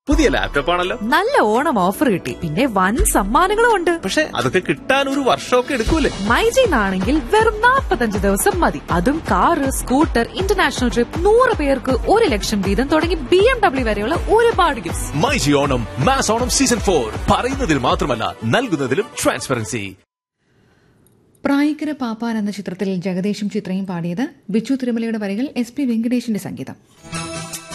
പുതിയ ലാപ്ടോപ്പ് ആണല്ലോ. നല്ല ഓണം ഓഫർ കിട്ടി, പിന്നെ വൻ സമ്മാനങ്ങളും ഉണ്ട്. പക്ഷെ അതൊക്കെ കിട്ടാൻ ഒരു വർഷമൊക്കെ എടുക്കൂലേ? മൈജിന്നാണെങ്കിൽ വെറും 45 ദിവസം മതി. അതും കാറ്, സ്കൂട്ടർ, ഇന്റർനാഷണൽ ട്രിപ്പ്, 100 പേർക്ക് 1 ലക്ഷം വീതം തുടങ്ങി BMW വരെയുള്ള ഒരുപാട് gifts. MyG Onam mass Onam season 4 പറയുന്നതിൽ മാത്രമല്ല നൽകുന്നതിലും ട്രാൻസ്പെറൻസി. പ്രായിക്കര പാപ്പാൻ എന്ന ചിത്രത്തിൽ ജഗദീഷും ചിത്രയും പാടിയത് ബിച്ചു തിരുമലയുടെ വരികൾ SP വെങ്കടേഷിന്റെ സംഗീതം.